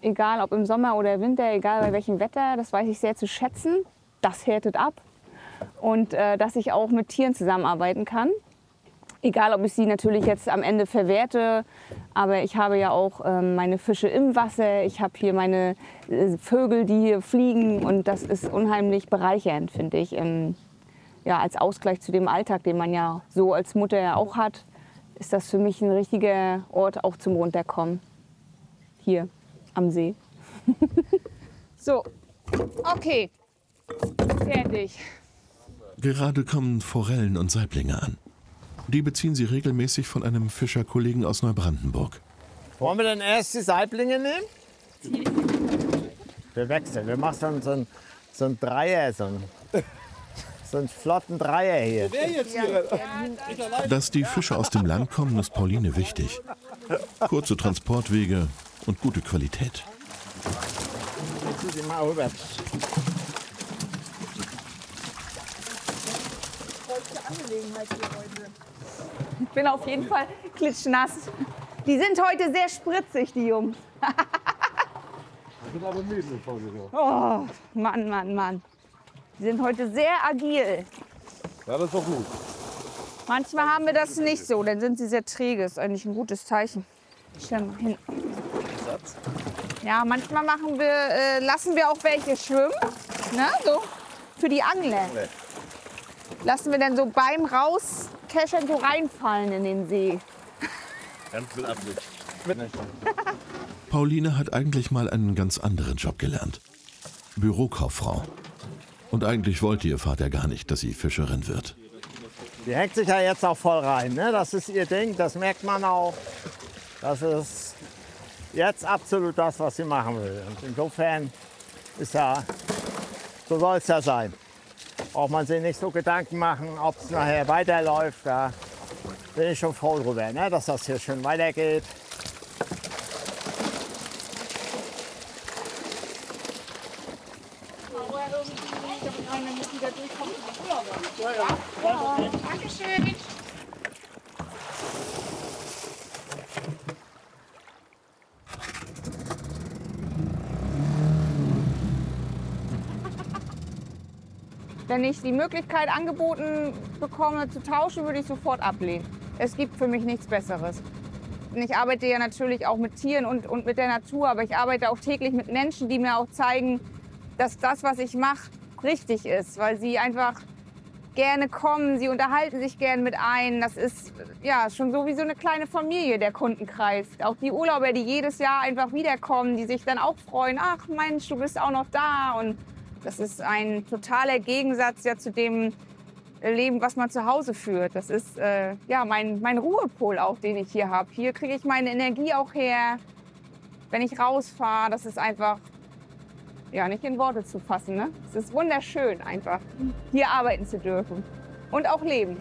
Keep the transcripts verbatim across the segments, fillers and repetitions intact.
egal ob im Sommer oder Winter, egal bei welchem Wetter, das weiß ich sehr zu schätzen. Das härtet ab. Und äh, dass ich auch mit Tieren zusammenarbeiten kann. Egal, ob ich sie natürlich jetzt am Ende verwerte, aber ich habe ja auch ähm, meine Fische im Wasser, ich habe hier meine äh, Vögel, die hier fliegen und das ist unheimlich bereichernd, finde ich. Ähm, ja, als Ausgleich zu dem Alltag, den man ja so als Mutter ja auch hat, ist das für mich ein richtiger Ort auch zum Runterkommen. Hier am See. So, okay, fertig. Gerade kommen Forellen und Saiblinge an. Die beziehen sie regelmäßig von einem Fischerkollegen aus Neubrandenburg. Wollen wir denn erst die Saiblinge nehmen? Wir wechseln. Wir machen so einen, so einen, so einen Dreier, so einen, so einen flotten Dreier hier. Dass die Fische aus dem Land kommen, ist Pauline wichtig. Kurze Transportwege und gute Qualität. Jetzt sie mal rüber. Ich bin auf jeden Fall klitschnass. Die sind heute sehr spritzig, die Jungs. Ich bin aber müde, Oh, Mann, Mann, Mann. Die sind heute sehr agil. Ja, das ist doch gut. Manchmal haben wir das nicht so, dann sind sie sehr träge. Das ist eigentlich ein gutes Zeichen. Stell mal hin. Ja, manchmal machen wir, äh, lassen wir auch welche schwimmen, ne? So für die Angler. Lassen wir dann so beim Rauskeschern so reinfallen in den See. Ganz mit Absicht. Pauline hat eigentlich mal einen ganz anderen Job gelernt. Bürokauffrau. Und eigentlich wollte ihr Vater gar nicht, dass sie Fischerin wird. Die hängt sich ja jetzt auch voll rein, ne? Das ist ihr Ding, das merkt man auch. Das ist jetzt absolut das, was sie machen will. Und insofern ist ja, so soll es ja sein. Braucht man sich nicht so Gedanken machen, ob es nachher weiterläuft. Da bin ich schon froh drüber, ne? Dass das hier schön weitergeht. Dankeschön. Wenn ich die Möglichkeit angeboten bekomme, zu tauschen, würde ich sofort ablehnen. Es gibt für mich nichts Besseres. Ich arbeite ja natürlich auch mit Tieren und, und mit der Natur, aber ich arbeite auch täglich mit Menschen, die mir auch zeigen, dass das, was ich mache, richtig ist, weil sie einfach gerne kommen, sie unterhalten sich gern mit ein. Das ist ja schon so wie so eine kleine Familie, der Kundenkreis. Auch die Urlauber, die jedes Jahr einfach wiederkommen, die sich dann auch freuen, ach Mensch, du bist auch noch da. Und das ist ein totaler Gegensatz ja zu dem Leben, was man zu Hause führt. Das ist äh, ja mein, mein Ruhepol auch, den ich hier habe. Hier kriege ich meine Energie auch her, wenn ich rausfahre. Das ist einfach ja, nicht in Worte zu fassen. Ne? Es ist wunderschön, einfach hier arbeiten zu dürfen und auch leben.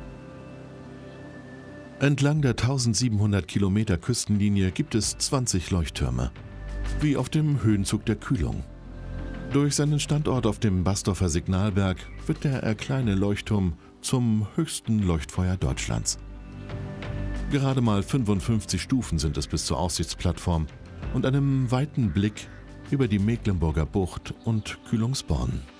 Entlang der tausendsiebenhundert Kilometer Küstenlinie gibt es zwanzig Leuchttürme, wie auf dem Höhenzug der Kühlung. Durch seinen Standort auf dem Basdorfer Signalberg wird der eher kleine Leuchtturm zum höchsten Leuchtfeuer Deutschlands. Gerade mal fünfundfünfzig Stufen sind es bis zur Aussichtsplattform und einem weiten Blick über die Mecklenburger Bucht und Kühlungsborn.